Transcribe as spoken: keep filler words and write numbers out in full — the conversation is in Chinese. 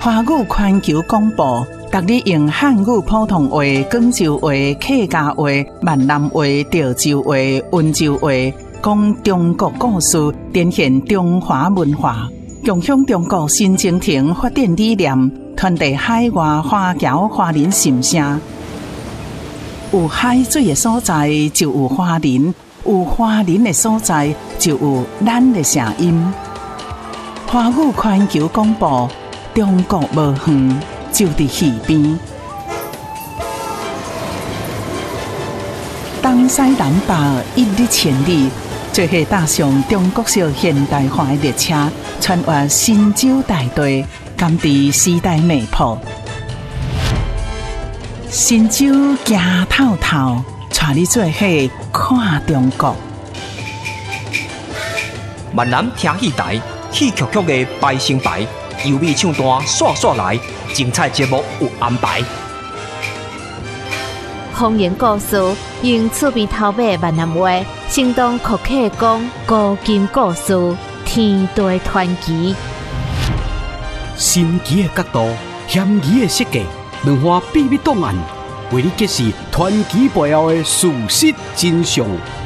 华语环球广播，逐日用汉语普通话、广州话、客家话、闽南话、潮州话、温州话，讲中国故事，展现中华文化，共享中国新征程发展理念，传递海外华侨华人心声。有海水的所在，就有华人；有华人的所在，就有咱的声音。华语环球广播，中国无远，就伫耳边。东西南北一日千里，做伙踏上中国式现代化的列车，穿越神州大地，甘伫时代脉搏。神州行透透，带你做伙看中国。 闽南听戏台，戏曲曲的排成排，优美唱段刷刷来，精彩节目有安排。 方言故事用趣味头尾闽南话，生动可客讲古今故事，天地传奇。 神奇的角度，险疑的设计，两化秘密档案，为你揭示传奇背后的事实真相。